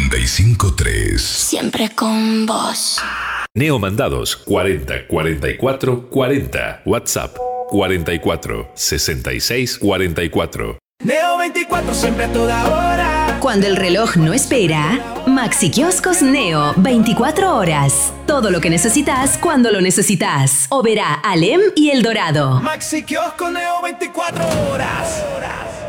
95.3. Siempre con vos. Neo Mandados 40 44 40. WhatsApp 44 66 44. Neo 24, siempre a toda hora. Cuando el reloj no espera, Maxi Kioscos Neo, 24 horas. Todo lo que necesitas cuando lo necesitas. Oberá, Alem y El Dorado. Maxi Kiosco Neo 24 horas.